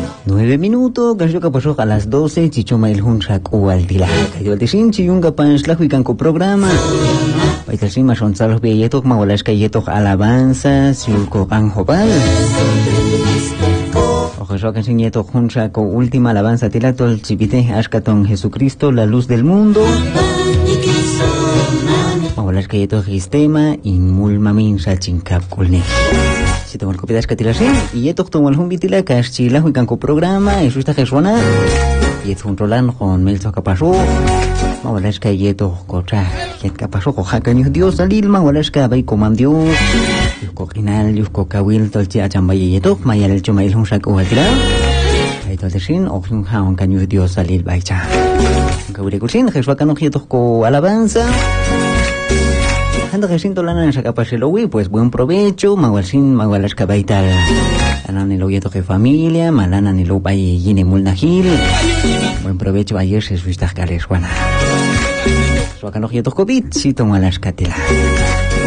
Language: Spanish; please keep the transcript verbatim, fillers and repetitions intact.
Nueve minutos, que yo que pasó a las doce, chichoma el hunchak o al tila. Que yo el desin, chiyunga panchla, huicanco programa. Paitalsin, machon salos billetos, magolas calletos alabanzas, yulco anjopal. Ojo, yo que enseñeto hunchak o última alabanza tilato, el chipite, ashkaton Jesucristo, la luz del mundo. Magolas calletos, sistema, inmulmamin, salchincap, kulne. Si tengo el copidas que tiras y esto tomo el humbitila que es chila y canco programa y susta que suena y es un rolán con melzo que pasó ahora es que yeto cocha que pasó coja que Dios salil ahora es que habéis comandió yo coquinal yo cocahuil todo el día chamba y yeto mayar el choma el un saco a tirar ahí todo el sin o un jaun que Dios salil baicha que huele cusin Jesús acá no yeto co alabanza. Anda que siento lana en esa capa se lo vi, pues buen provecho, magualsin, magualas cabaital, lana ni lo yeto que familia, malana ni lo bay yine mulnahil, buen provecho ayer se suistas cales, Juana. So acá no yeto COVID, si tomo las catela.